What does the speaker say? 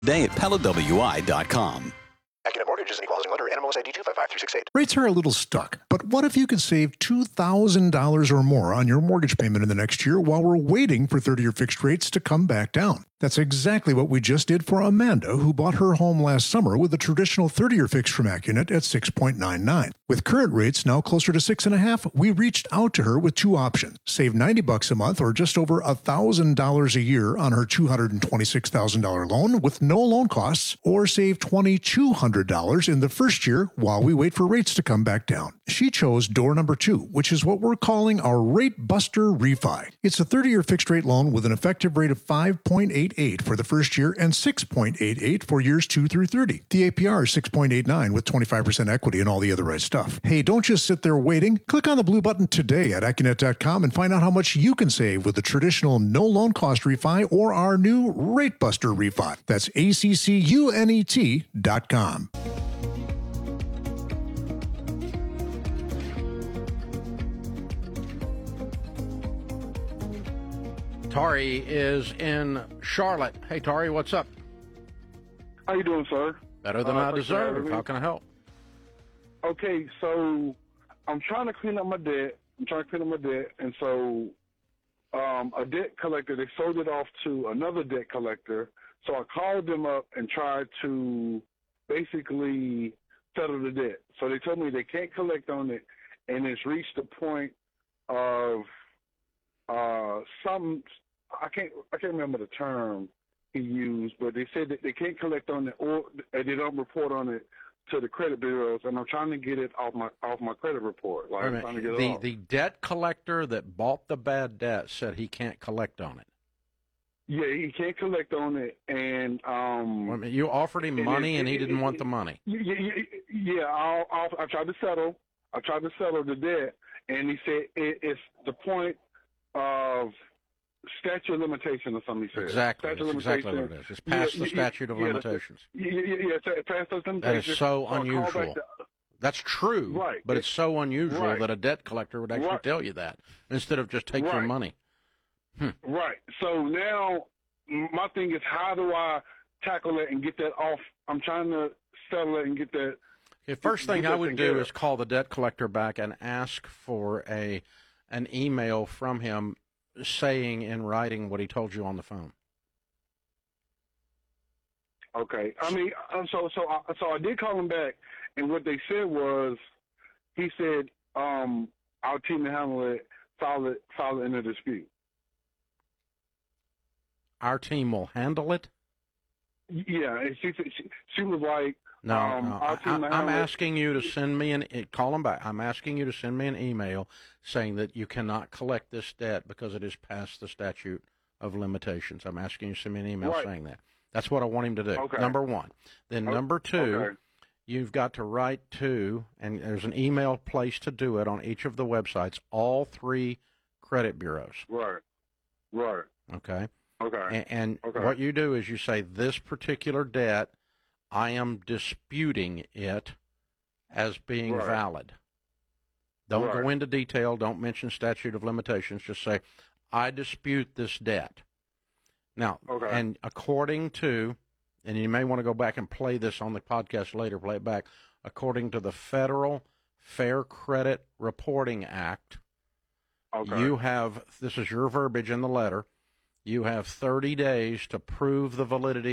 Today at PellaWI.com. Accident Mortgage is an equal housing lender. NMLS ID 255-368. Rates are a little stuck, but what if you could save $2,000 or more on your mortgage payment in the next year while we're waiting for 30-year fixed rates to come back down? That's exactly what we just did for Amanda, who bought her home last summer with a traditional 30-year fixed from Accunet at 6.99. With current rates now closer to 6.5, we reached out to her with two options. Save $90 a month or just over $1,000 a year on her $226,000 loan with no loan costs, or save $2,200 in the first year while we wait for rates to come back down. She chose door number 2, which is what we're calling our Rate Buster Refi. It's a 30-year fixed rate loan with an effective rate of 5.88 for the first year and 6.88 for years 2 through 30. The APR is 6.89 with 25% equity and all the other right stuff. Hey, don't just sit there waiting. Click on the blue button today at Accunet.com and find out how much you can save with the traditional no loan cost refi or our new Rate Buster Refi. That's ACCUNET.com. Tari is in Charlotte. Hey, Tari, what's up? How you doing, sir? Better than I deserve. How can I help? Okay, so I'm trying to clean up my debt. And so a debt collector, they sold it off to another debt collector. So I called them up and tried to basically settle the debt. So they told me they can't collect on it, and it's reached the point of some. I can't remember the term he used, but they said that they can't collect on it or they don't report on it to the credit bureaus, and I'm trying to get it off my credit report. Like, I'm trying to get it off. The debt collector that bought the bad debt said he can't collect on it. Yeah, he can't collect on it, and you offered him money, and he didn't want the money. Yeah, I tried to settle. The debt, and he said it's the point of statute of limitation or something. He said exactly. That's exactly what it is. It's past the statute of limitations. It's past those limitations. That is so unusual. That's true, right? But it's so unusual that a debt collector would actually tell you that instead of just take your money. Right. So now my thing is, how do I tackle it and get that off? I'm trying to settle it and get that. The first thing I would do is call the debt collector back and ask for an email from him saying in writing what he told you on the phone. Okay. I mean, so I did call him back, and what they said was, he said, our team will handle it, file it in a dispute. Our team will handle it? Yeah, and she was like, No, I'm asking you to send me call them back. I'm asking you to send me an email saying that you cannot collect this debt because it is past the statute of limitations. I'm asking you to send me an email saying that. That's what I want him to do. Okay. Number one. Then number two, you've got to write to, and there's an email place to do it on each of the websites, all 3 credit bureaus. Right. Okay. Okay. And what you do is you say, this particular debt, I am disputing it as being valid. Don't go into detail. Don't mention statute of limitations. Just say, I dispute this debt. Now, and according to, and you may want to go back and play this on the podcast later, play it back, according to the Federal Fair Credit Reporting Act, you have, this is your verbiage in the letter, you have 30 days to prove the validity